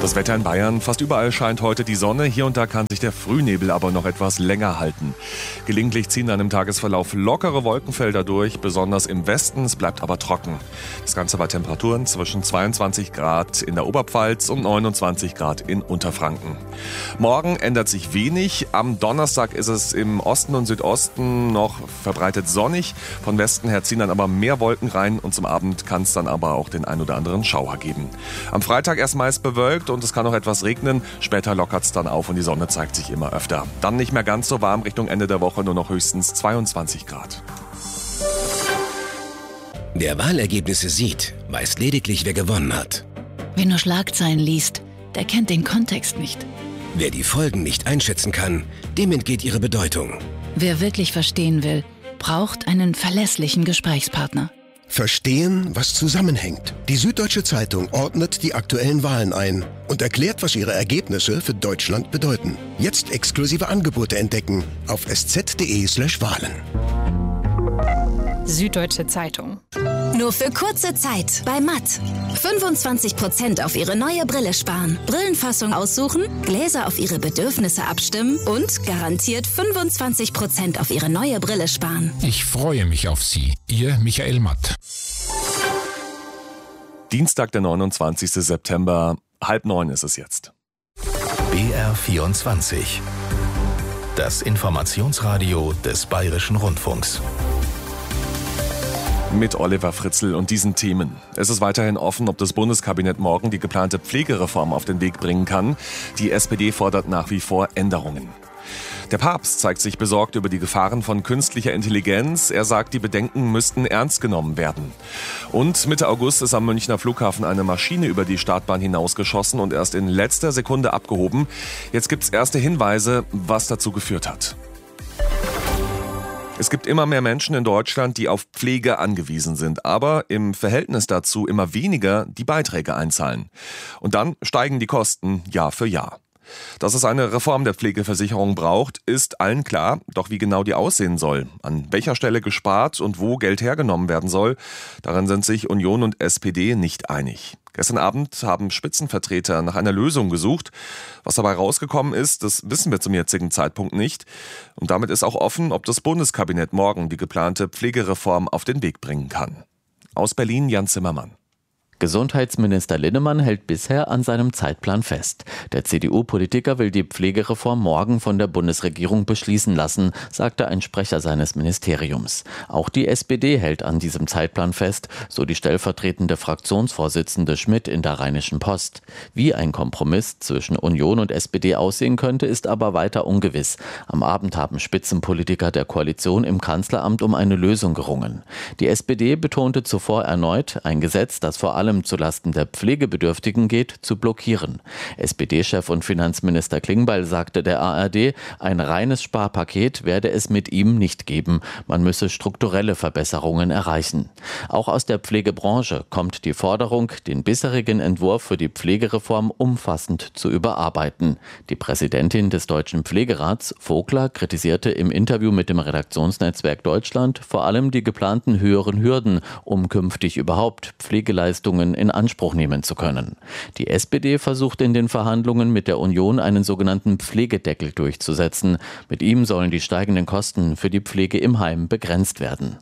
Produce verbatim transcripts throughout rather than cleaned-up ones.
Das Wetter in Bayern, fast überall scheint heute die Sonne. Hier und da kann sich der Frühnebel aber noch etwas länger halten. Gelegentlich ziehen dann im Tagesverlauf lockere Wolkenfelder durch, besonders im Westen. Es bleibt aber trocken. Das Ganze bei Temperaturen zwischen zweiundzwanzig Grad in der Oberpfalz und neunundzwanzig Grad in Unterfranken. Morgen ändert sich wenig. Am Donnerstag ist es im Osten und Südosten noch verbreitet sonnig. Von Westen her ziehen dann aber mehr Wolken rein und zum Abend kann es dann aber auch den ein oder anderen Schauer geben. Am Freitag erst meist bewölkt und es kann noch etwas regnen. Später lockert es dann auf und die Sonne zeigt sich immer öfter. Dann nicht mehr ganz so warm, Richtung Ende der Woche nur noch höchstens zweiundzwanzig Grad. Wer Wahlergebnisse sieht, weiß lediglich, wer gewonnen hat. Wer nur Schlagzeilen liest, der kennt den Kontext nicht. Wer die Folgen nicht einschätzen kann, dem entgeht ihre Bedeutung. Wer wirklich verstehen will, braucht einen verlässlichen Gesprächspartner. Verstehen, was zusammenhängt. Die Süddeutsche Zeitung ordnet die aktuellen Wahlen ein und erklärt, was ihre Ergebnisse für Deutschland bedeuten. Jetzt exklusive Angebote entdecken auf sz.de slash Wahlen. Süddeutsche Zeitung. Nur für kurze Zeit bei Matt. fünfundzwanzig Prozent auf Ihre neue Brille sparen. Brillenfassung aussuchen, Gläser auf Ihre Bedürfnisse abstimmen und garantiert fünfundzwanzig Prozent auf Ihre neue Brille sparen. Ich freue mich auf Sie. Ihr Michael Matt. Dienstag, der neunundzwanzigster September, halb neun ist es jetzt. B R vierundzwanzig. Das Informationsradio des Bayerischen Rundfunks. Mit Oliver Fritzl und diesen Themen. Es ist weiterhin offen, ob das Bundeskabinett morgen die geplante Pflegereform auf den Weg bringen kann. Die S P D fordert nach wie vor Änderungen. Der Papst zeigt sich besorgt über die Gefahren von künstlicher Intelligenz. Er sagt, die Bedenken müssten ernst genommen werden. Und Mitte August ist am Münchner Flughafen eine Maschine über die Startbahn hinausgeschossen und erst in letzter Sekunde abgehoben. Jetzt gibt es erste Hinweise, was dazu geführt hat. Es gibt immer mehr Menschen in Deutschland, die auf Pflege angewiesen sind, aber im Verhältnis dazu immer weniger die Beiträge einzahlen. Und dann steigen die Kosten Jahr für Jahr. Dass es eine Reform der Pflegeversicherung braucht, ist allen klar. Doch wie genau die aussehen soll, an welcher Stelle gespart und wo Geld hergenommen werden soll, daran sind sich Union und S P D nicht einig. Gestern Abend haben Spitzenvertreter nach einer Lösung gesucht. Was dabei rausgekommen ist, das wissen wir zum jetzigen Zeitpunkt nicht. Und damit ist auch offen, ob das Bundeskabinett morgen die geplante Pflegereform auf den Weg bringen kann. Aus Berlin Jan Zimmermann. Gesundheitsminister Linnemann hält bisher an seinem Zeitplan fest. Der C D U-Politiker will die Pflegereform morgen von der Bundesregierung beschließen lassen, sagte ein Sprecher seines Ministeriums. Auch die S P D hält an diesem Zeitplan fest, so die stellvertretende Fraktionsvorsitzende Schmidt in der Rheinischen Post. Wie ein Kompromiss zwischen Union und S P D aussehen könnte, ist aber weiter ungewiss. Am Abend haben Spitzenpolitiker der Koalition im Kanzleramt um eine Lösung gerungen. Die S P D betonte zuvor erneut, ein Gesetz, das vor allem zulasten der Pflegebedürftigen geht, zu blockieren. S P D-Chef und Finanzminister Klingbeil sagte der A R D, ein reines Sparpaket werde es mit ihm nicht geben. Man müsse strukturelle Verbesserungen erreichen. Auch aus der Pflegebranche kommt die Forderung, den bisherigen Entwurf für die Pflegereform umfassend zu überarbeiten. Die Präsidentin des Deutschen Pflegerats, Vogler, kritisierte im Interview mit dem Redaktionsnetzwerk Deutschland vor allem die geplanten höheren Hürden, um künftig überhaupt Pflegeleistungen in Anspruch nehmen zu können. Die S P D versucht in den Verhandlungen mit der Union einen sogenannten Pflegedeckel durchzusetzen. Mit ihm sollen die steigenden Kosten für die Pflege im Heim begrenzt werden.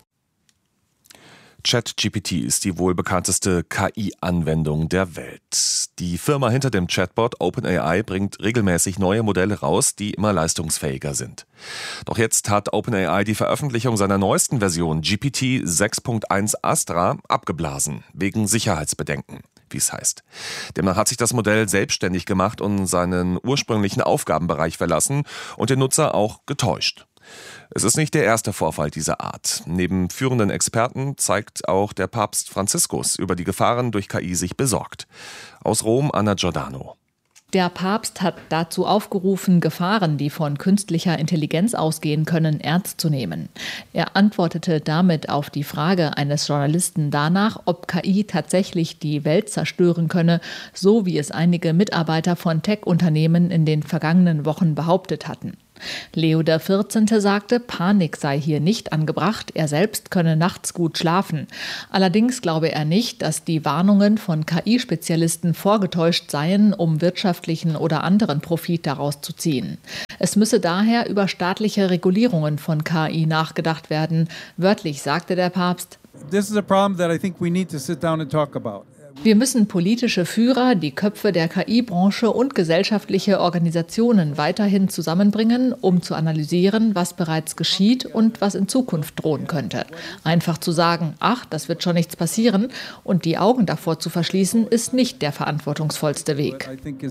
ChatGPT ist die wohl bekannteste K I-Anwendung der Welt. Die Firma hinter dem Chatbot OpenAI bringt regelmäßig neue Modelle raus, die immer leistungsfähiger sind. Doch jetzt hat OpenAI die Veröffentlichung seiner neuesten Version G P T sechs Punkt eins Astra abgeblasen, wegen Sicherheitsbedenken, wie es heißt. Demnach hat sich das Modell selbstständig gemacht und seinen ursprünglichen Aufgabenbereich verlassen und den Nutzer auch getäuscht. Es ist nicht der erste Vorfall dieser Art. Neben führenden Experten zeigt auch der Papst Franziskus über die Gefahren durch K I sich besorgt. Aus Rom Anna Giordano. Der Papst hat dazu aufgerufen, Gefahren, die von künstlicher Intelligenz ausgehen können, ernst zu nehmen. Er antwortete damit auf die Frage eines Journalisten danach, ob K I tatsächlich die Welt zerstören könne, so wie es einige Mitarbeiter von Tech-Unternehmen in den vergangenen Wochen behauptet hatten. Leo der vierzehnte sagte, Panik sei hier nicht angebracht, er selbst könne nachts gut schlafen. Allerdings glaube er nicht, dass die Warnungen von K I-Spezialisten vorgetäuscht seien, um wirtschaftlichen oder anderen Profit daraus zu ziehen. Es müsse daher über staatliche Regulierungen von K I nachgedacht werden. Wörtlich sagte der Papst, This is a problem that I think we need to sit down and talk about. Wir müssen politische Führer, die Köpfe der K I-Branche und gesellschaftliche Organisationen weiterhin zusammenbringen, um zu analysieren, was bereits geschieht und was in Zukunft drohen könnte. Einfach zu sagen, ach, das wird schon nichts passieren und die Augen davor zu verschließen, ist nicht der verantwortungsvollste Weg.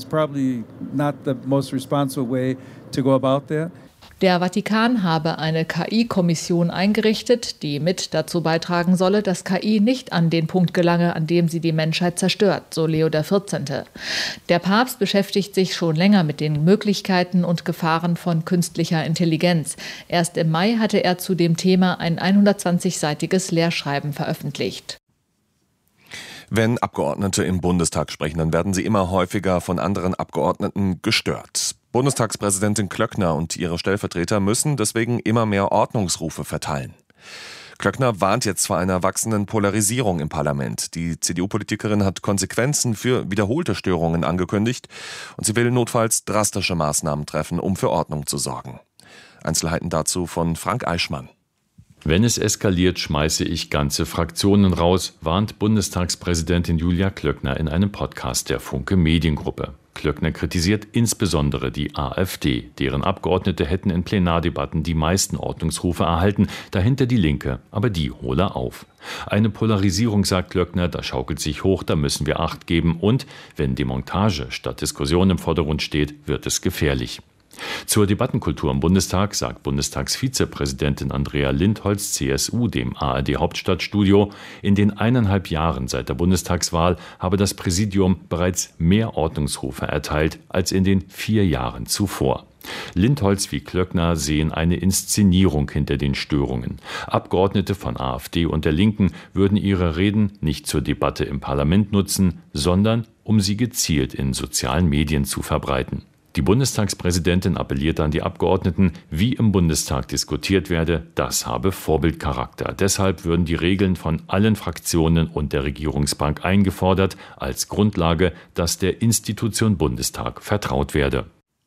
Der Vatikan habe eine K I-Kommission eingerichtet, die mit dazu beitragen solle, dass K I nicht an den Punkt gelange, an dem sie die Menschheit zerstört, so Leo der vierzehnte. Der Papst beschäftigt sich schon länger mit den Möglichkeiten und Gefahren von künstlicher Intelligenz. Erst im Mai hatte er zu dem Thema ein hundertzwanzigseitiges Lehrschreiben veröffentlicht. Wenn Abgeordnete im Bundestag sprechen, dann werden sie immer häufiger von anderen Abgeordneten gestört. Bundestagspräsidentin Klöckner und ihre Stellvertreter müssen deswegen immer mehr Ordnungsrufe verteilen. Klöckner warnt jetzt vor einer wachsenden Polarisierung im Parlament. Die C D U-Politikerin hat Konsequenzen für wiederholte Störungen angekündigt und sie will notfalls drastische Maßnahmen treffen, um für Ordnung zu sorgen. Einzelheiten dazu von Frank Eichmann. Wenn es eskaliert, schmeiße ich ganze Fraktionen raus, warnt Bundestagspräsidentin Julia Klöckner in einem Podcast der Funke Mediengruppe. Klöckner kritisiert insbesondere die AfD. Deren Abgeordnete hätten in Plenardebatten die meisten Ordnungsrufe erhalten, dahinter die Linke, aber die hole auf. Eine Polarisierung, sagt Klöckner, da schaukelt sich hoch, da müssen wir Acht geben und, wenn Demontage statt Diskussion im Vordergrund steht, wird es gefährlich. Zur Debattenkultur im Bundestag sagt Bundestagsvizepräsidentin Andrea Lindholz, C S U, dem A R D-Hauptstadtstudio, in den eineinhalb Jahren seit der Bundestagswahl habe das Präsidium bereits mehr Ordnungsrufe erteilt als in den vier Jahren zuvor. Lindholz wie Klöckner sehen eine Inszenierung hinter den Störungen. Abgeordnete von AfD und der Linken würden ihre Reden nicht zur Debatte im Parlament nutzen, sondern um sie gezielt in sozialen Medien zu verbreiten. Die Bundestagspräsidentin appelliert an die Abgeordneten, wie im Bundestag diskutiert werde, das habe Vorbildcharakter. Deshalb würden die Regeln von allen Fraktionen und der Regierungsbank eingefordert, als Grundlage, dass der Institution Bundestag vertraut werde.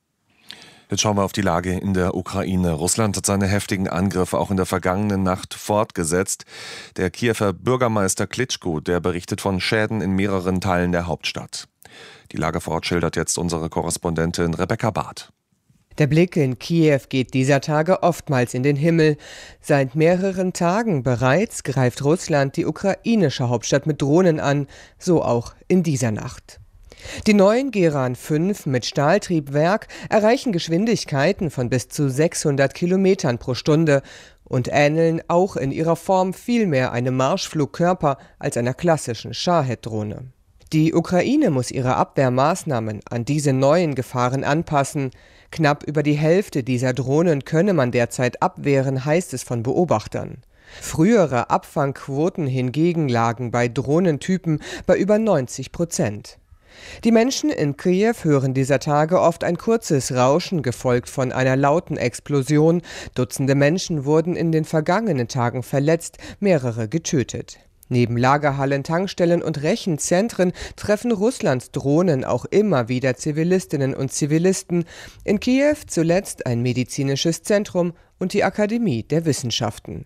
Jetzt schauen wir auf die Lage in der Ukraine. Russland hat seine heftigen Angriffe auch in der vergangenen Nacht fortgesetzt. Der Kiewer Bürgermeister Klitschko, der berichtet von Schäden in mehreren Teilen der Hauptstadt. Die Lage vor Ort schildert jetzt unsere Korrespondentin Rebecca Barth. Der Blick in Kiew geht dieser Tage oftmals in den Himmel. Seit mehreren Tagen bereits greift Russland die ukrainische Hauptstadt mit Drohnen an, so auch in dieser Nacht. Die neuen Geran fünf mit Stahltriebwerk erreichen Geschwindigkeiten von bis zu sechshundert Kilometern pro Stunde und ähneln auch in ihrer Form viel mehr einem Marschflugkörper als einer klassischen Shahed-Drohne. Die Ukraine muss ihre Abwehrmaßnahmen an diese neuen Gefahren anpassen. Knapp über die Hälfte dieser Drohnen könne man derzeit abwehren, heißt es von Beobachtern. Frühere Abfangquoten hingegen lagen bei Drohnentypen bei über neunzig Prozent. Die Menschen in Kiew hören dieser Tage oft ein kurzes Rauschen, gefolgt von einer lauten Explosion. Dutzende Menschen wurden in den vergangenen Tagen verletzt, mehrere getötet. Neben Lagerhallen, Tankstellen und Rechenzentren treffen Russlands Drohnen auch immer wieder Zivilistinnen und Zivilisten. In Kiew zuletzt ein medizinisches Zentrum und die Akademie der Wissenschaften.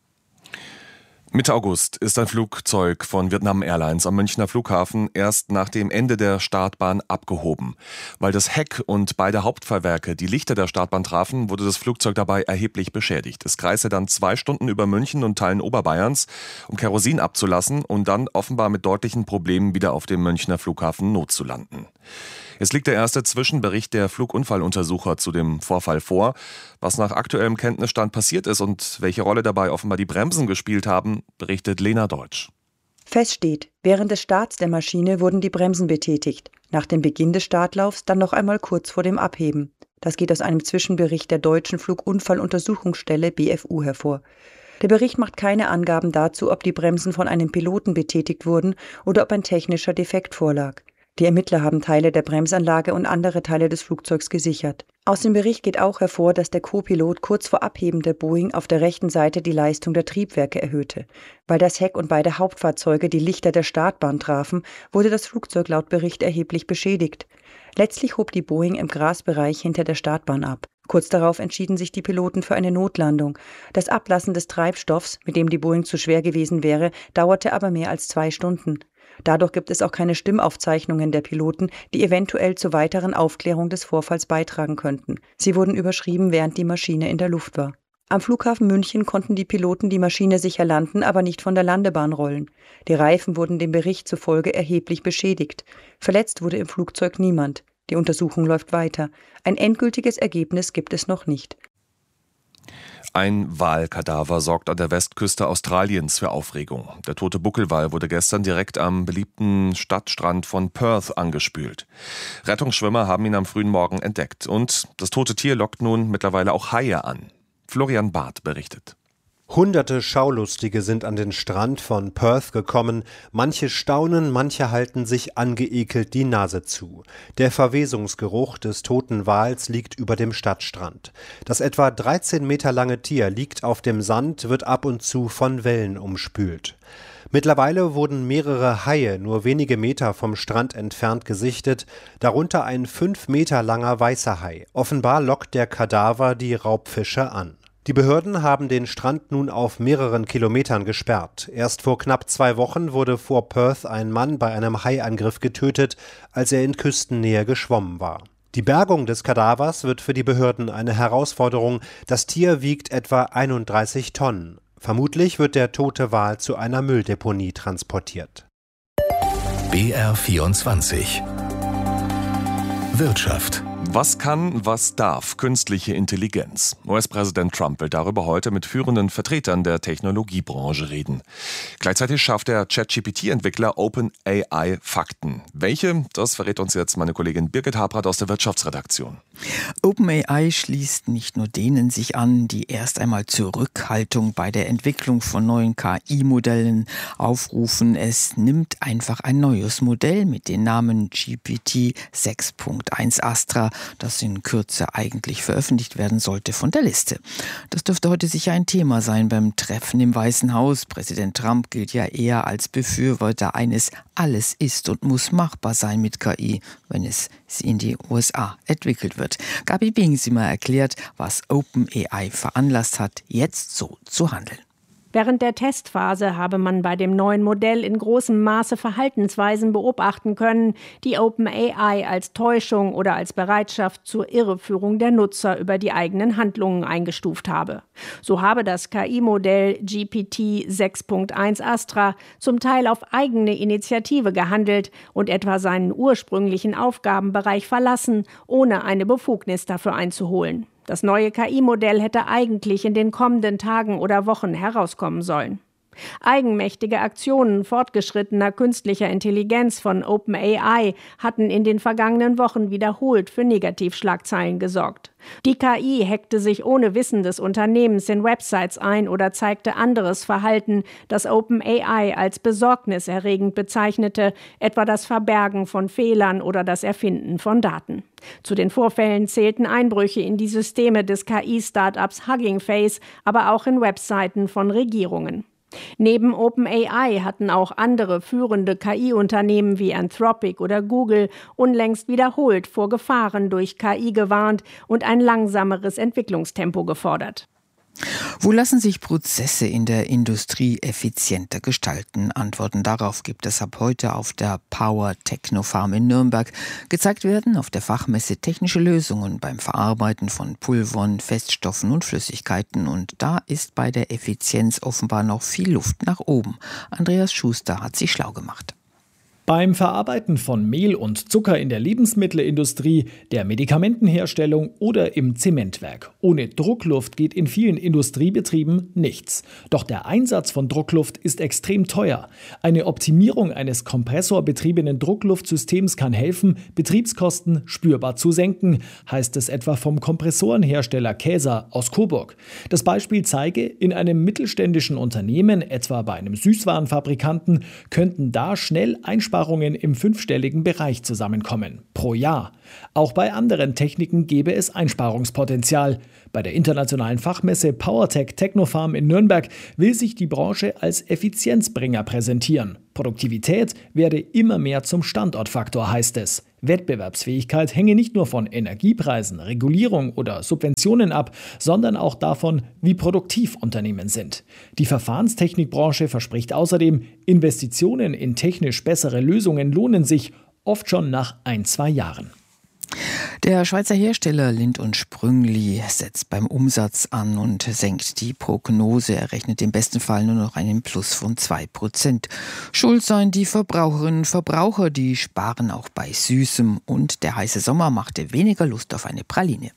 Mitte August ist ein Flugzeug von Vietnam Airlines am Münchner Flughafen erst nach dem Ende der Startbahn abgehoben. Weil das Heck und beide Hauptfahrwerke die Lichter der Startbahn trafen, wurde das Flugzeug dabei erheblich beschädigt. Es kreiste dann zwei Stunden über München und Teilen Oberbayerns, um Kerosin abzulassen und dann offenbar mit deutlichen Problemen wieder auf dem Münchner Flughafen notzulanden. Es liegt der erste Zwischenbericht der Flugunfalluntersucher zu dem Vorfall vor. Was nach aktuellem Kenntnisstand passiert ist und welche Rolle dabei offenbar die Bremsen gespielt haben, berichtet Lena Deutsch. Fest steht, während des Starts der Maschine wurden die Bremsen betätigt. Nach dem Beginn des Startlaufs dann noch einmal kurz vor dem Abheben. Das geht aus einem Zwischenbericht der Deutschen Flugunfalluntersuchungsstelle B F U hervor. Der Bericht macht keine Angaben dazu, ob die Bremsen von einem Piloten betätigt wurden oder ob ein technischer Defekt vorlag. Die Ermittler haben Teile der Bremsanlage und andere Teile des Flugzeugs gesichert. Aus dem Bericht geht auch hervor, dass der Co-Pilot kurz vor Abheben der Boeing auf der rechten Seite die Leistung der Triebwerke erhöhte. Weil das Heck und beide Hauptfahrzeuge die Lichter der Startbahn trafen, wurde das Flugzeug laut Bericht erheblich beschädigt. Letztlich hob die Boeing im Grasbereich hinter der Startbahn ab. Kurz darauf entschieden sich die Piloten für eine Notlandung. Das Ablassen des Treibstoffs, mit dem die Boeing zu schwer gewesen wäre, dauerte aber mehr als zwei Stunden. Dadurch gibt es auch keine Stimmaufzeichnungen der Piloten, die eventuell zur weiteren Aufklärung des Vorfalls beitragen könnten. Sie wurden überschrieben, während die Maschine in der Luft war. Am Flughafen München konnten die Piloten die Maschine sicher landen, aber nicht von der Landebahn rollen. Die Reifen wurden dem Bericht zufolge erheblich beschädigt. Verletzt wurde im Flugzeug niemand. Die Untersuchung läuft weiter. Ein endgültiges Ergebnis gibt es noch nicht. Ein Walkadaver sorgt an der Westküste Australiens für Aufregung. Der tote Buckelwal wurde gestern direkt am beliebten Stadtstrand von Perth angespült. Rettungsschwimmer haben ihn am frühen Morgen entdeckt. Und das tote Tier lockt nun mittlerweile auch Haie an. Florian Barth berichtet. Hunderte Schaulustige sind an den Strand von Perth gekommen. Manche staunen, manche halten sich angeekelt die Nase zu. Der Verwesungsgeruch des toten Wals liegt über dem Stadtstrand. Das etwa dreizehn Meter lange Tier liegt auf dem Sand, wird ab und zu von Wellen umspült. Mittlerweile wurden mehrere Haie nur wenige Meter vom Strand entfernt gesichtet, darunter ein fünf Meter langer weißer Hai. Offenbar lockt der Kadaver die Raubfische an. Die Behörden haben den Strand nun auf mehreren Kilometern gesperrt. Erst vor knapp zwei Wochen wurde vor Perth ein Mann bei einem Haiangriff getötet, als er in Küstennähe geschwommen war. Die Bergung des Kadavers wird für die Behörden eine Herausforderung. Das Tier wiegt etwa einunddreißig Tonnen. Vermutlich wird der tote Wal zu einer Mülldeponie transportiert. B R vierundzwanzig Wirtschaft. Was kann, was darf künstliche Intelligenz? U S-Präsident Trump will darüber heute mit führenden Vertretern der Technologiebranche reden. Gleichzeitig schafft der ChatGPT-Entwickler OpenAI Fakten. Welche? Das verrät uns jetzt meine Kollegin Birgit Habrath aus der Wirtschaftsredaktion. OpenAI schließt nicht nur denen sich an, die erst einmal Zurückhaltung bei der Entwicklung von neuen K I-Modellen aufrufen. Es nimmt einfach ein neues Modell mit dem Namen G P T sechs Punkt eins Astra, das in Kürze eigentlich veröffentlicht werden sollte, von der Liste. Das dürfte heute sicher ein Thema sein beim Treffen im Weißen Haus. Präsident Trump gilt ja eher als Befürworter eines alles ist und muss machbar sein mit K I, wenn es in die U S A entwickelt wird. Gabi Bingsimer erklärt, was OpenAI veranlasst hat, jetzt so zu handeln. Während der Testphase habe man bei dem neuen Modell in großem Maße Verhaltensweisen beobachten können, die OpenAI als Täuschung oder als Bereitschaft zur Irreführung der Nutzer über die eigenen Handlungen eingestuft habe. So habe das K I-Modell G P T sechs Punkt eins Astra zum Teil auf eigene Initiative gehandelt und etwa seinen ursprünglichen Aufgabenbereich verlassen, ohne eine Befugnis dafür einzuholen. Das neue K I-Modell hätte eigentlich in den kommenden Tagen oder Wochen herauskommen sollen. Eigenmächtige Aktionen fortgeschrittener künstlicher Intelligenz von OpenAI hatten in den vergangenen Wochen wiederholt für Negativschlagzeilen gesorgt. Die K I hackte sich ohne Wissen des Unternehmens in Websites ein oder zeigte anderes Verhalten, das OpenAI als besorgniserregend bezeichnete, etwa das Verbergen von Fehlern oder das Erfinden von Daten. Zu den Vorfällen zählten Einbrüche in die Systeme des K I-Startups Hugging Face, aber auch in Webseiten von Regierungen. Neben OpenAI hatten auch andere führende K I-Unternehmen wie Anthropic oder Google unlängst wiederholt vor Gefahren durch K I gewarnt und ein langsameres Entwicklungstempo gefordert. Wo lassen sich Prozesse in der Industrie effizienter gestalten? Antworten darauf gibt es ab heute auf der Power Technofarm in Nürnberg. Gezeigt werden auf der Fachmesse technische Lösungen beim Verarbeiten von Pulvern, Feststoffen und Flüssigkeiten. Und da ist bei der Effizienz offenbar noch viel Luft nach oben. Andreas Schuster hat sich schlau gemacht. Beim Verarbeiten von Mehl und Zucker in der Lebensmittelindustrie, der Medikamentenherstellung oder im Zementwerk. Ohne Druckluft geht in vielen Industriebetrieben nichts. Doch der Einsatz von Druckluft ist extrem teuer. Eine Optimierung eines kompressorbetriebenen Druckluftsystems kann helfen, Betriebskosten spürbar zu senken, heißt es etwa vom Kompressorenhersteller Käser aus Coburg. Das Beispiel zeige, in einem mittelständischen Unternehmen, etwa bei einem Süßwarenfabrikanten, könnten da schnell Einsparungen Einsparungen im fünfstelligen Bereich zusammenkommen. Pro Jahr. Auch bei anderen Techniken gäbe es Einsparungspotenzial. Bei der internationalen Fachmesse PowerTech Technofarm in Nürnberg will sich die Branche als Effizienzbringer präsentieren. Produktivität werde immer mehr zum Standortfaktor, heißt es. Wettbewerbsfähigkeit hänge nicht nur von Energiepreisen, Regulierung oder Subventionen ab, sondern auch davon, wie produktiv Unternehmen sind. Die Verfahrenstechnikbranche verspricht außerdem, Investitionen in technisch bessere Lösungen lohnen sich, oft schon nach ein, zwei Jahren. Der Schweizer Hersteller Lindt und Sprüngli setzt beim Umsatz an und senkt die Prognose. Er rechnet im besten Fall nur noch einen Plus von zwei Prozent. Schuld seien die Verbraucherinnen und Verbraucher, die sparen auch bei Süßem. Und der heiße Sommer machte weniger Lust auf eine Praline.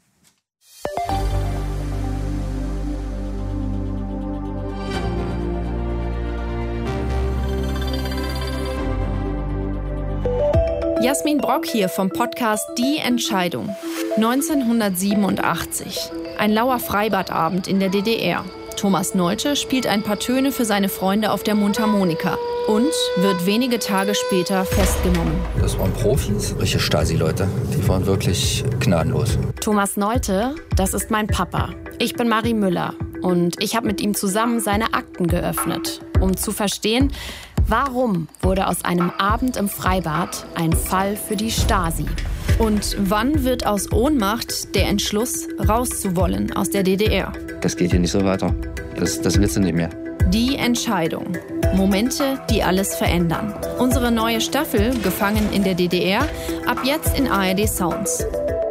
Jasmin Brock hier vom Podcast Die Entscheidung. neunzehnhundertsiebenundachtzig. Ein lauer Freibadabend in der D D R. Thomas Neutsche spielt ein paar Töne für seine Freunde auf der Mundharmonika und wird wenige Tage später festgenommen. Das waren Profis, richtige Stasi-Leute. Die waren wirklich gnadenlos. Thomas Neutsche, das ist mein Papa. Ich bin Marie Müller und ich habe mit ihm zusammen seine Akten geöffnet, um zu verstehen, warum wurde aus einem Abend im Freibad ein Fall für die Stasi? Und wann wird aus Ohnmacht der Entschluss, rauszuwollen aus der D D R? Das geht hier nicht so weiter. Das, das willst du nicht mehr. Die Entscheidung. Momente, die alles verändern. Unsere neue Staffel, Gefangen in der D D R, ab jetzt in A R D Sounds.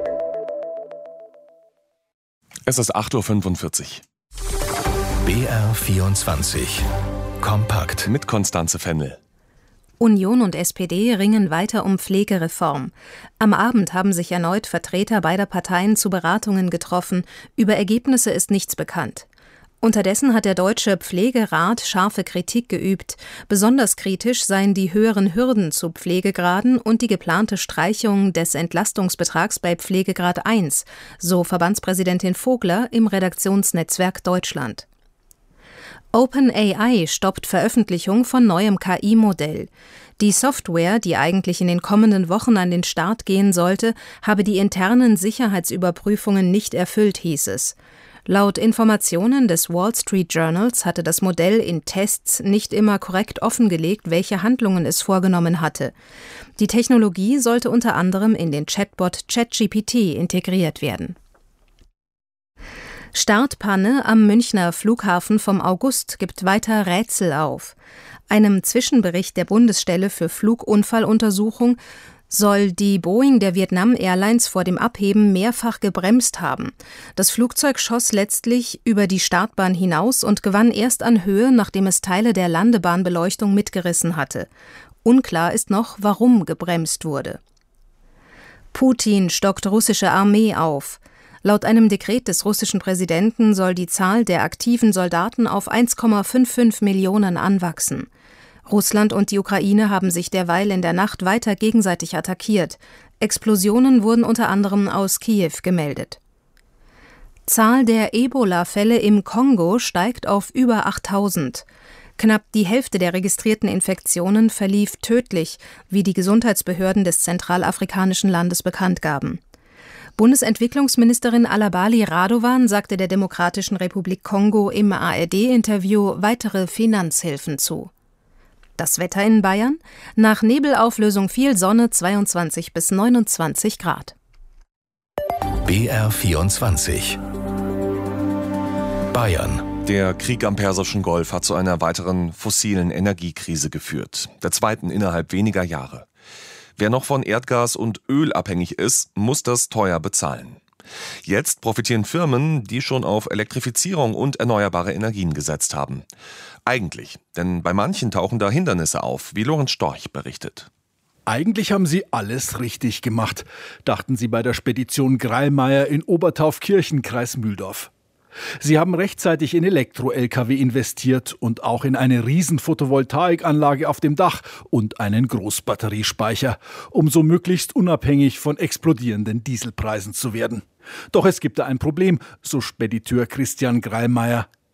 Es ist acht Uhr fünfundvierzig. B R vierundzwanzig. Kompakt. Mit Konstanze Fennel. Union und S P D ringen weiter um Pflegereform. Am Abend haben sich erneut Vertreter beider Parteien zu Beratungen getroffen. Über Ergebnisse ist nichts bekannt. Unterdessen hat der Deutsche Pflegerat scharfe Kritik geübt. Besonders kritisch seien die höheren Hürden zu Pflegegraden und die geplante Streichung des Entlastungsbetrags bei Pflegegrad eins, so Verbandspräsidentin Vogler im Redaktionsnetzwerk Deutschland. OpenAI stoppt Veröffentlichung von neuem K I-Modell. Die Software, die eigentlich in den kommenden Wochen an den Start gehen sollte, habe die internen Sicherheitsüberprüfungen nicht erfüllt, hieß es. Laut Informationen des Wall Street Journals hatte das Modell in Tests nicht immer korrekt offengelegt, welche Handlungen es vorgenommen hatte. Die Technologie sollte unter anderem in den Chatbot ChatGPT integriert werden. Startpanne am Münchner Flughafen vom August gibt weiter Rätsel auf. Einem Zwischenbericht der Bundesstelle für Flugunfalluntersuchung soll die Boeing der Vietnam Airlines vor dem Abheben mehrfach gebremst haben. Das Flugzeug schoss letztlich über die Startbahn hinaus und gewann erst an Höhe, nachdem es Teile der Landebahnbeleuchtung mitgerissen hatte. Unklar ist noch, warum gebremst wurde. Putin stockt russische Armee auf. Laut einem Dekret des russischen Präsidenten soll die Zahl der aktiven Soldaten auf eins Komma fünfundfünfzig Millionen anwachsen. Russland und die Ukraine haben sich derweil in der Nacht weiter gegenseitig attackiert. Explosionen wurden unter anderem aus Kiew gemeldet. Zahl der Ebola-Fälle im Kongo steigt auf über achttausend. Knapp die Hälfte der registrierten Infektionen verlief tödlich, wie die Gesundheitsbehörden des zentralafrikanischen Landes bekannt gaben. Bundesentwicklungsministerin Alabali Radovan sagte der Demokratischen Republik Kongo im A R D-Interview weitere Finanzhilfen zu. Das Wetter in Bayern? Nach Nebelauflösung viel Sonne, zweiundzwanzig bis neunundzwanzig Grad. B R vierundzwanzig. Bayern. Der Krieg am Persischen Golf hat zu einer weiteren fossilen Energiekrise geführt, der zweiten innerhalb weniger Jahre. Wer noch von Erdgas und Öl abhängig ist, muss das teuer bezahlen. Jetzt profitieren Firmen, die schon auf Elektrifizierung und erneuerbare Energien gesetzt haben. Eigentlich, denn bei manchen tauchen da Hindernisse auf, wie Lorenz Storch berichtet. Eigentlich haben sie alles richtig gemacht, dachten sie bei der Spedition Greilmeier in Obertaufkirchen, Kreis Mühldorf. Sie haben rechtzeitig in Elektro-L K W investiert und auch in eine riesen Photovoltaikanlage auf dem Dach und einen Großbatteriespeicher, um so möglichst unabhängig von explodierenden Dieselpreisen zu werden. Doch es gibt da ein Problem, so Spediteur Christian Greilmeier.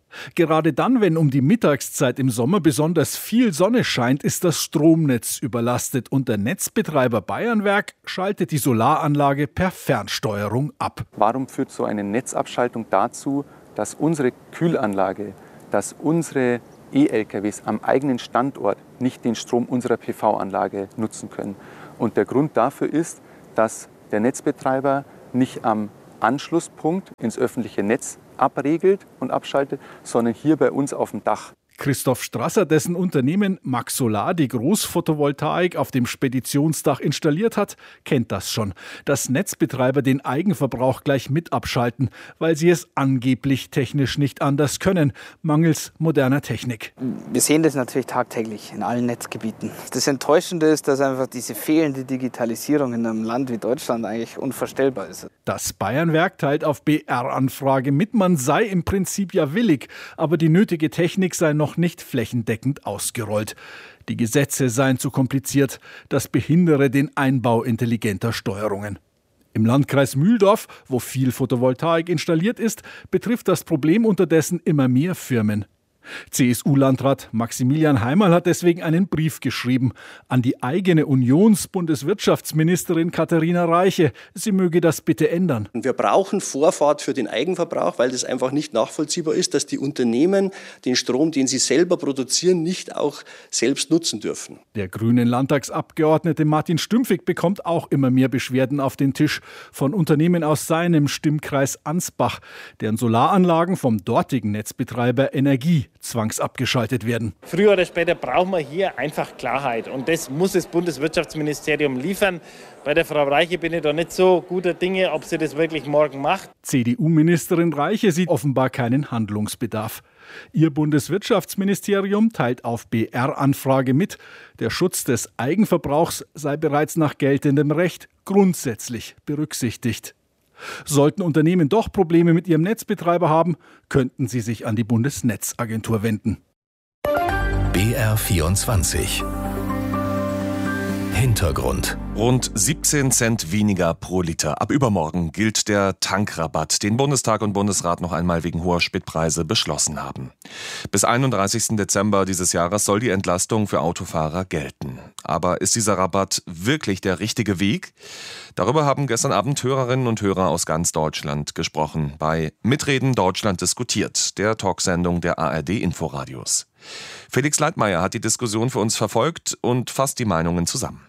Gerade dann, wenn um die Mittagszeit im Sommer besonders viel Sonne scheint, ist das Stromnetz überlastet und der Netzbetreiber Bayernwerk schaltet die Solaranlage per Fernsteuerung ab. Warum führt so eine Netzabschaltung dazu, dass unsere Kühlanlage, dass unsere E-L K Ws am eigenen Standort nicht den Strom unserer P V-Anlage nutzen können? Und der Grund dafür ist, dass der Netzbetreiber nicht am Anschlusspunkt ins öffentliche Netz abregelt und abschaltet, sondern hier bei uns auf dem Dach. Christoph Strasser, dessen Unternehmen Max Solar die Großphotovoltaik auf dem Speditionsdach installiert hat, kennt das schon, dass Netzbetreiber den Eigenverbrauch gleich mit abschalten, weil sie es angeblich technisch nicht anders können, mangels moderner Technik. Wir sehen das natürlich tagtäglich in allen Netzgebieten. Das Enttäuschende ist, dass einfach diese fehlende Digitalisierung in einem Land wie Deutschland eigentlich unvorstellbar ist. Das Bayernwerk teilt auf B R-Anfrage mit, man sei im Prinzip ja willig, aber die nötige Technik sei noch nicht flächendeckend ausgerollt. Die Gesetze seien zu kompliziert, das behindere den Einbau intelligenter Steuerungen. Im Landkreis Mühldorf, wo viel Photovoltaik installiert ist, betrifft das Problem unterdessen immer mehr Firmen. C S U-Landrat Maximilian Heimerl hat deswegen einen Brief geschrieben an die eigene Unionsbundeswirtschaftsministerin Katharina Reiche. Sie möge das bitte ändern. Wir brauchen Vorfahrt für den Eigenverbrauch, weil das einfach nicht nachvollziehbar ist, dass die Unternehmen den Strom, den sie selber produzieren, nicht auch selbst nutzen dürfen. Der grünen Landtagsabgeordnete Martin Stümpfig bekommt auch immer mehr Beschwerden auf den Tisch von Unternehmen aus seinem Stimmkreis Ansbach, deren Solaranlagen vom dortigen Netzbetreiber Energie zwangsabgeschaltet werden. Früher oder später brauchen wir hier einfach Klarheit und das muss das Bundeswirtschaftsministerium liefern. Bei der Frau Reiche bin ich da nicht so guter Dinge, ob sie das wirklich morgen macht. C D U-Ministerin Reiche sieht offenbar keinen Handlungsbedarf. Ihr Bundeswirtschaftsministerium teilt auf B R-Anfrage mit, der Schutz des Eigenverbrauchs sei bereits nach geltendem Recht grundsätzlich berücksichtigt. Sollten Unternehmen doch Probleme mit ihrem Netzbetreiber haben, könnten sie sich an die Bundesnetzagentur wenden. B R vierundzwanzig Hintergrund. Rund siebzehn Cent weniger pro Liter. Ab übermorgen gilt der Tankrabatt, den Bundestag und Bundesrat noch einmal wegen hoher Spritpreise beschlossen haben. Bis einunddreißigsten Dezember dieses Jahres soll die Entlastung für Autofahrer gelten. Aber ist dieser Rabatt wirklich der richtige Weg? Darüber haben gestern Abend Hörerinnen und Hörer aus ganz Deutschland gesprochen. Bei Mitreden Deutschland diskutiert, der Talksendung der A R D-Inforadios. Felix Leitmeier hat die Diskussion für uns verfolgt und fasst die Meinungen zusammen.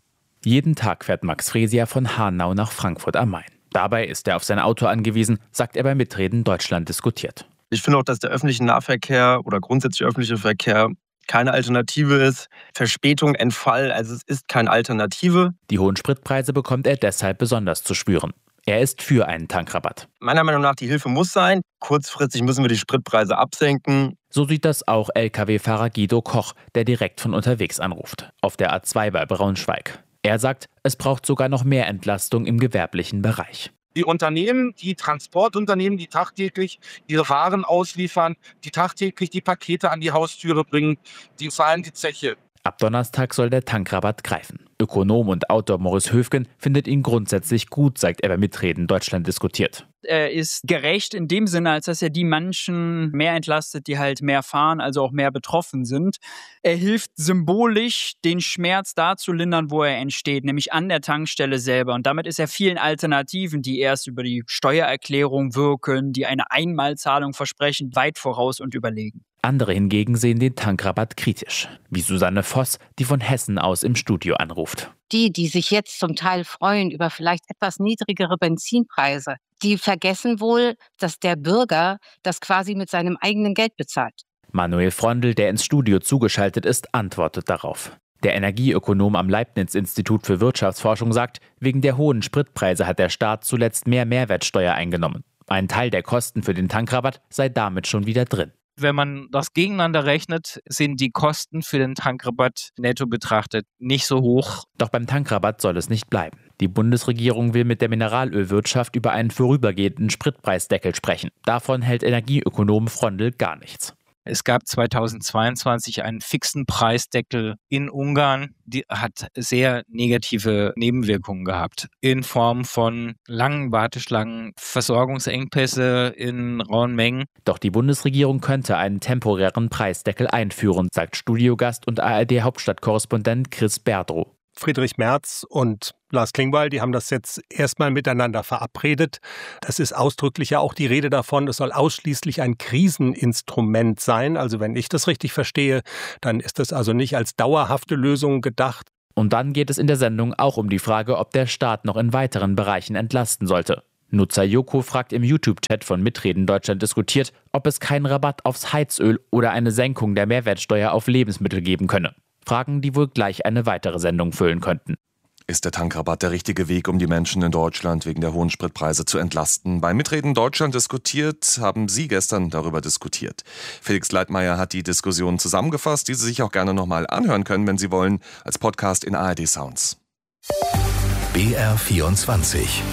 Jeden Tag fährt Max Fresier von Hanau nach Frankfurt am Main. Dabei ist er auf sein Auto angewiesen, sagt er bei Mitreden Deutschland diskutiert. Ich finde auch, dass der öffentliche Nahverkehr oder grundsätzlich öffentliche Verkehr keine Alternative ist. Verspätung, Entfall, also es ist keine Alternative. Die hohen Spritpreise bekommt er deshalb besonders zu spüren. Er ist für einen Tankrabatt. Meiner Meinung nach, die Hilfe muss sein. Kurzfristig müssen wir die Spritpreise absenken. So sieht das auch L K W-Fahrer Guido Koch, der direkt von unterwegs anruft. Auf der A zwei bei Braunschweig. Er sagt, es braucht sogar noch mehr Entlastung im gewerblichen Bereich. Die Unternehmen, die Transportunternehmen, die tagtäglich ihre Waren ausliefern, die tagtäglich die Pakete an die Haustüre bringen, die zahlen die Zeche. Ab Donnerstag soll der Tankrabatt greifen. Ökonom und Autor Morris Höfgen findet ihn grundsätzlich gut, sagt er bei Mitreden Deutschland diskutiert. Er ist gerecht in dem Sinne, als dass er die Menschen mehr entlastet, die halt mehr fahren, also auch mehr betroffen sind. Er hilft symbolisch, den Schmerz da zu lindern, wo er entsteht, nämlich an der Tankstelle selber. Und damit ist er vielen Alternativen, die erst über die Steuererklärung wirken, die eine Einmalzahlung versprechen, weit voraus und überlegen. Andere hingegen sehen den Tankrabatt kritisch, wie Susanne Voss, die von Hessen aus im Studio anruft. Die, die sich jetzt zum Teil freuen über vielleicht etwas niedrigere Benzinpreise, die vergessen wohl, dass der Bürger das quasi mit seinem eigenen Geld bezahlt. Manuel Frondl, der ins Studio zugeschaltet ist, antwortet darauf. Der Energieökonom am Leibniz-Institut für Wirtschaftsforschung sagt, wegen der hohen Spritpreise hat der Staat zuletzt mehr Mehrwertsteuer eingenommen. Ein Teil der Kosten für den Tankrabatt sei damit schon wieder drin. Wenn man das gegeneinander rechnet, sind die Kosten für den Tankrabatt netto betrachtet nicht so hoch. Doch beim Tankrabatt soll es nicht bleiben. Die Bundesregierung will mit der Mineralölwirtschaft über einen vorübergehenden Spritpreisdeckel sprechen. Davon hält Energieökonom Frondl gar nichts. Es gab zweitausendzweiundzwanzig einen fixen Preisdeckel in Ungarn. Die hat sehr negative Nebenwirkungen gehabt in Form von langen Warteschlangen, Versorgungsengpässe in rauen Mengen. Doch die Bundesregierung könnte einen temporären Preisdeckel einführen, sagt Studiogast und A R D-Hauptstadtkorrespondent Chris Berdrow. Friedrich Merz und Lars Klingbeil, die haben das jetzt erstmal miteinander verabredet. Es ist ausdrücklich ja auch die Rede davon, es soll ausschließlich ein Kriseninstrument sein. Also wenn ich das richtig verstehe, dann ist das also nicht als dauerhafte Lösung gedacht. Und dann geht es in der Sendung auch um die Frage, ob der Staat noch in weiteren Bereichen entlasten sollte. Nutzer Joko fragt im YouTube-Chat von Mitreden Deutschland diskutiert, ob es keinen Rabatt aufs Heizöl oder eine Senkung der Mehrwertsteuer auf Lebensmittel geben könne. Fragen, die wohl gleich eine weitere Sendung füllen könnten. Ist der Tankrabatt der richtige Weg, um die Menschen in Deutschland wegen der hohen Spritpreise zu entlasten? Bei Mitreden Deutschland diskutiert haben Sie gestern darüber diskutiert. Felix Leitmeier hat die Diskussion zusammengefasst, die Sie sich auch gerne nochmal anhören können, wenn Sie wollen, als Podcast in A R D Sounds. B R vierundzwanzig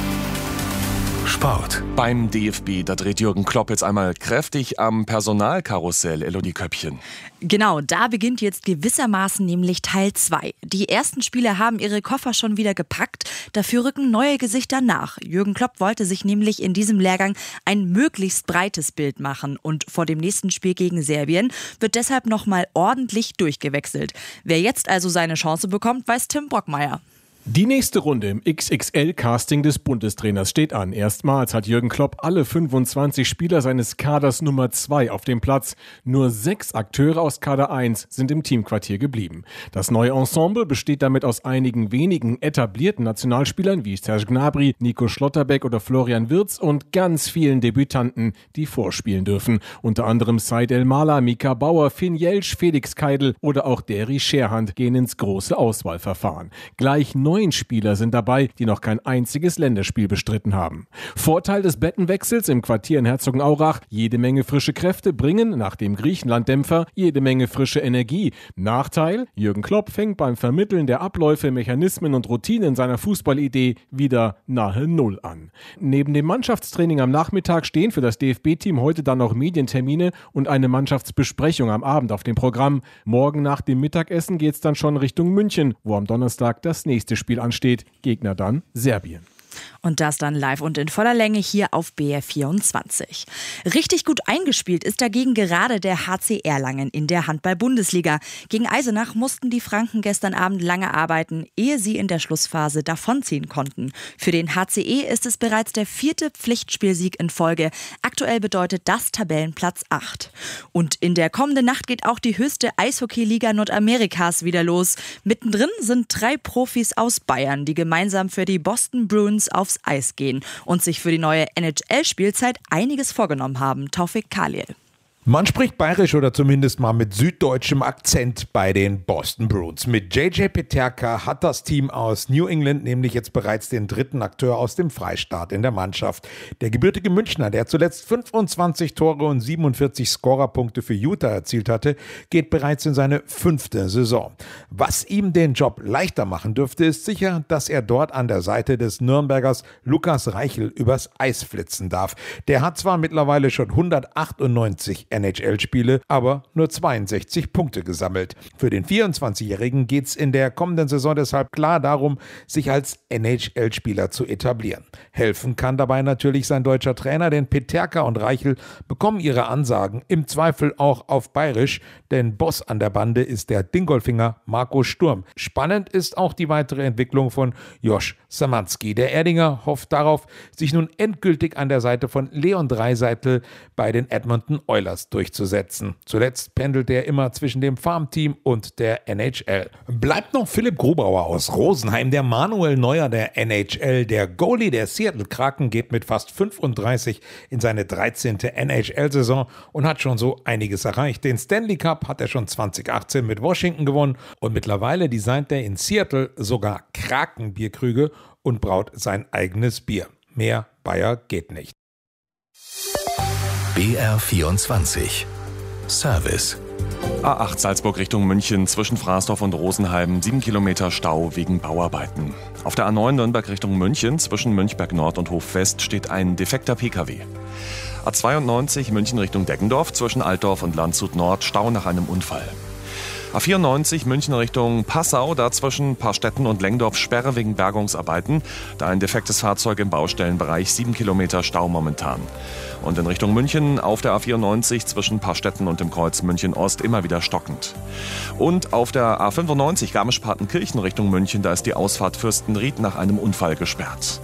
Sport. Beim D F B, da dreht Jürgen Klopp jetzt einmal kräftig am Personalkarussell, Elodie Köppchen. Genau, da beginnt jetzt gewissermaßen nämlich Teil zwei. Die ersten Spieler haben ihre Koffer schon wieder gepackt, dafür rücken neue Gesichter nach. Jürgen Klopp wollte sich nämlich in diesem Lehrgang ein möglichst breites Bild machen und vor dem nächsten Spiel gegen Serbien wird deshalb nochmal ordentlich durchgewechselt. Wer jetzt also seine Chance bekommt, weiß Tim Brockmeier. Die nächste Runde im X X L-Casting des Bundestrainers steht an. Erstmals hat Jürgen Klopp alle fünfundzwanzig Spieler seines Kaders Nummer zwei auf dem Platz. Nur sechs Akteure aus Kader eins sind im Teamquartier geblieben. Das neue Ensemble besteht damit aus einigen wenigen etablierten Nationalspielern wie Serge Gnabry, Nico Schlotterbeck oder Florian Wirtz und ganz vielen Debütanten, die vorspielen dürfen. Unter anderem Said El-Mala, Mika Bauer, Finn Jelsch, Felix Keidel oder auch Derry Scherhand gehen ins große Auswahlverfahren. Gleich neun Neun Spieler sind dabei, die noch kein einziges Länderspiel bestritten haben. Vorteil des Bettenwechsels im Quartier in Herzogenaurach: jede Menge frische Kräfte bringen, nach dem Griechenland-Dämpfer, jede Menge frische Energie. Nachteil: Jürgen Klopp fängt beim Vermitteln der Abläufe, Mechanismen und Routinen seiner Fußballidee wieder nahe Null an. Neben dem Mannschaftstraining am Nachmittag stehen für das D F B-Team heute dann noch Medientermine und eine Mannschaftsbesprechung am Abend auf dem Programm. Morgen nach dem Mittagessen geht's dann schon Richtung München, wo am Donnerstag das nächste Spiel Spiel ansteht. Gegner dann Serbien. Und das dann live und in voller Länge hier auf B R vierundzwanzig. Richtig gut eingespielt ist dagegen gerade der H C Erlangen in der Handball-Bundesliga. Gegen Eisenach mussten die Franken gestern Abend lange arbeiten, ehe sie in der Schlussphase davonziehen konnten. Für den H C E ist es bereits der vierte Pflichtspielsieg in Folge. Aktuell bedeutet das Tabellenplatz acht. Und in der kommenden Nacht geht auch die höchste Eishockey-Liga Nordamerikas wieder los. Mittendrin sind drei Profis aus Bayern, die gemeinsam für die Boston Bruins aufs Eis gehen und sich für die neue N H L-Spielzeit einiges vorgenommen haben. Taufik Khalil. Man spricht bayerisch oder zumindest mal mit süddeutschem Akzent bei den Boston Bruins. Mit J J Peterka hat das Team aus New England nämlich jetzt bereits den dritten Akteur aus dem Freistaat in der Mannschaft. Der gebürtige Münchner, der zuletzt fünfundzwanzig Tore und siebenundvierzig Scorerpunkte für Utah erzielt hatte, geht bereits in seine fünfte Saison. Was ihm den Job leichter machen dürfte, ist sicher, dass er dort an der Seite des Nürnbergers Lukas Reichel übers Eis flitzen darf. Der hat zwar mittlerweile schon hundertachtundneunzig N H L-Spiele, aber nur zweiundsechzig Punkte gesammelt. Für den vierundzwanzigjährigen geht es in der kommenden Saison deshalb klar darum, sich als N H L-Spieler zu etablieren. Helfen kann dabei natürlich sein deutscher Trainer, denn Peterka und Reichel bekommen ihre Ansagen im Zweifel auch auf Bayerisch, denn Boss an der Bande ist der Dingolfinger Marco Sturm. Spannend ist auch die weitere Entwicklung von Josh Szymanski. Der Erdinger hofft darauf, sich nun endgültig an der Seite von Leon Draisaitl bei den Edmonton Oilers durchzusetzen. Zuletzt pendelt er immer zwischen dem Farmteam und der N H L. Bleibt noch Philipp Grubauer aus Rosenheim, der Manuel Neuer der N H L. Der Goalie der Seattle Kraken geht mit fast fünfunddreißig in seine dreizehnte N H L-Saison und hat schon so einiges erreicht. Den Stanley Cup hat er schon zweitausendachtzehn mit Washington gewonnen und mittlerweile designt er in Seattle sogar Krakenbierkrüge und braut sein eigenes Bier. Mehr Bayer geht nicht. B R vierundzwanzig Service. A acht Salzburg Richtung München zwischen Fraßdorf und Rosenheim, sieben Kilometer Stau wegen Bauarbeiten. Auf der A neun Nürnberg Richtung München zwischen Münchberg Nord und Hof West steht ein defekter P K W. A zweiundneunzig München Richtung Deggendorf zwischen Altdorf und Landshut Nord, Stau nach einem Unfall. A vierundneunzig München Richtung Passau, dazwischen Parstetten und Lengdorf Sperre wegen Bergungsarbeiten. Da ein defektes Fahrzeug im Baustellenbereich, sieben Kilometer Stau momentan. Und in Richtung München auf der A vierundneunzig zwischen Parstetten und dem Kreuz München Ost immer wieder stockend. Und auf der A fünfundneunzig Garmisch-Partenkirchen Richtung München, da ist die Ausfahrt Fürstenried nach einem Unfall gesperrt.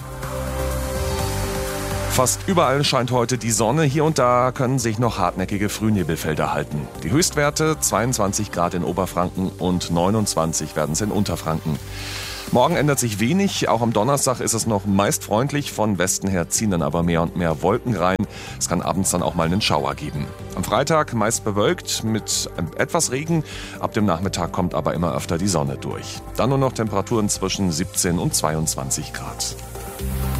Fast überall scheint heute die Sonne. Hier und da können sich noch hartnäckige Frühnebelfelder halten. Die Höchstwerte zweiundzwanzig Grad in Oberfranken und neunundzwanzig werden es in Unterfranken. Morgen ändert sich wenig. Auch am Donnerstag ist es noch meist freundlich. Von Westen her ziehen dann aber mehr und mehr Wolken rein. Es kann abends dann auch mal einen Schauer geben. Am Freitag meist bewölkt mit etwas Regen. Ab dem Nachmittag kommt aber immer öfter die Sonne durch. Dann nur noch Temperaturen zwischen siebzehn und zweiundzwanzig Grad.